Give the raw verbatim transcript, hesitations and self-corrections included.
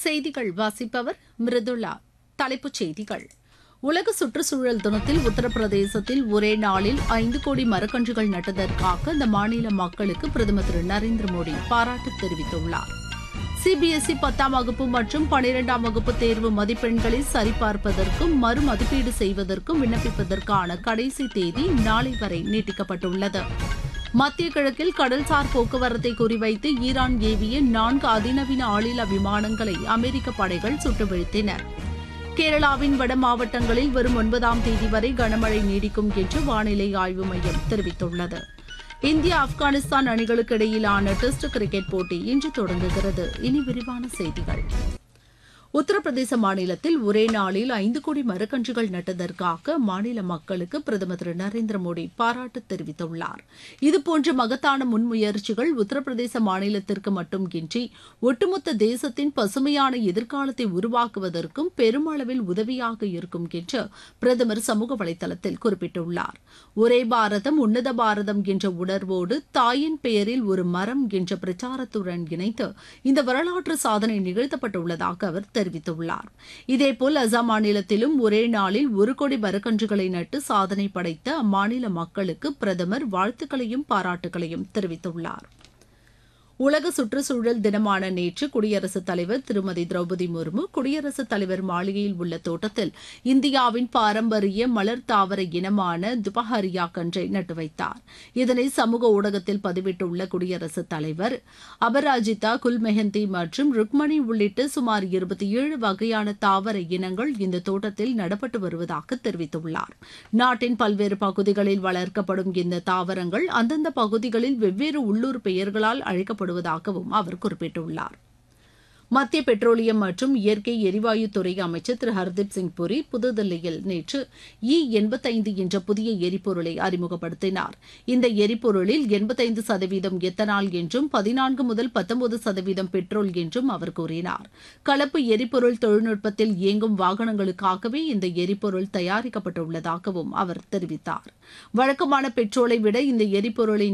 செய்திகள் வாசிப்பவர் மிருதுளா. தலைப்புச் செய்திகள்: உலக சுற்றுச்சூழல் தினத்தில் உத்தரப்பிரதேசத்தில் ஒரே நாளில் ஐந்து கோடி மரக்கன்றுகள் நட்டதற்காக அந்த மாநில மக்களுக்கு பிரதமர் திரு நரேந்திர மோடி பாராட்டு தெரிவித்துள்ளார். சிபிஎஸ்இ பத்தாம் வகுப்பு மற்றும் பனிரெண்டாம் வகுப்பு தேர்வு மதிப்பெண்களை சரிபார்ப்பதற்கும் மறு மதிப்பீடு செய்வதற்கும் விண்ணப்பிப்பதற்கான கடைசி தேதி நாளை வரை நீட்டிக்கப்பட்டுள்ளது. மத்திய கிழக்கில் கடல்சார் போக்குவரத்தை குறிவைத்து ஈரான் ஏவிய நான்கு அதிநவீன ஆளில்லா விமானங்களை அமெரிக்க படைகள் சுட்டு வீழ்த்தின. கேரளாவின் வட மாவட்டங்களில் வரும் ஒன்பதாம் தேதி வரை கனமழை நீடிக்கும் என்று வானிலை ஆய்வு மையம் தெரிவித்துள்ளது. இந்தியா ஆப்கானிஸ்தான் அணிகளுக்கு இடையிலான டெஸ்ட் கிரிக்கெட் போட்டி இன்று தொடங்குகிறது. இனி விரிவான செய்திகள். உத்தரப்பிரதேச மாநிலத்தில் ஒரே நாளில் ஐந்து கோடி மரக்கன்றுகள் நட்டதற்காக மாநில மக்களுக்கு பிரதமர் திரு நரேந்திர மோடி பாராட்டு தெரிவித்துள்ளார். இதுபோன்ற மகத்தான முன்முயற்சிகள் உத்தரப்பிரதேச மாநிலத்திற்கு மட்டுமின்றி ஒட்டுமொத்த தேசத்தின் பசுமையான எதிர்காலத்தை உருவாக்குவதற்கும் பெருமளவில் உதவியாக இருக்கும் என்று பிரதமர் சமூக வலைதளத்தில் குறிப்பிட்டுள்ளார். ஒரே பாரதம் உன்னத பாரதம் என்ற உணர்வோடு தாயின் பெயரில் ஒரு மரம் என்ற பிரச்சாரத்துடன் இணைத்து இந்த வரலாற்று சாதனை நிகழ்த்தப்பட்டுள்ளதாக அவர் தெரிவித்துள்ளார். இதேபோல் அசாம் மாநிலத்திலும் ஒரே நாளில் ஒரு கோடி மரக்கன்றுகளை நட்டு சாதனை படைத்த அம்மாநில மக்களுக்கு பிரதமர் வாழ்த்துக்களையும் பாராட்டுகளையும் தெரிவித்துள்ளார். உலக சுற்றுச்சூழல் தினமான நேற்று குடியரசுத் தலைவர் திருமதி திரௌபதி முர்மு குடியரசுத் தலைவர் மாளிகையில் உள்ள தோட்டத்தில் இந்தியாவின் பாரம்பரிய மலர் தாவர இனமான துபஹரியா கன்றை நட்டு வைத்தார். இதனை சமூக ஊடகத்தில் பதிவிட்டுள்ள குடியரசுத் தலைவர், அபராஜிதா, குல்மெஹந்தி மற்றும் ருக்மணி உள்ளிட்ட சுமார் இருபத்தி ஏழு வகையான தாவர இனங்கள் இந்த தோட்டத்தில் நடப்பட்டு வருவதாக தெரிவித்துள்ளார். நாட்டின் பல்வேறு பகுதிகளில் வளர்க்கப்படும் இந்த தாவரங்கள் அந்தந்த பகுதிகளில் வெவ்வேறு உள்ளூர் பெயர்களால் அழைக்கப்படும் வருவதாகவும் அவர் குறிப்பிட்டுள்ளார். மத்திய பெட்ரோலியம் மற்றும் இயற்கை எரிவாயு துறை அமைச்சர் திரு ஹர்தீப் சிங் புரி புதுதில்லியில் நேற்று இ எண்பத்தைந்து என்ற புதிய எரிபொருளை அறிமுகப்படுத்தினார். இந்த எரிபொருளில் எண்பத்தைந்து சதவீதம் எத்தனால் என்றும் பதினான்கு முதல் பத்தொன்பது சதவீதம் பெட்ரோல் என்றும் அவர் கூறினார். கலப்பு எரிபொருள் தொழில்நுட்பத்தில் இயங்கும் வாகனங்களுக்காகவே இந்த எரிபொருள் தயாரிக்கப்பட்டுள்ளதாகவும் அவர் தெரிவித்தார். வழக்கமான பெட்ரோலை விட இந்த எரிபொருளின்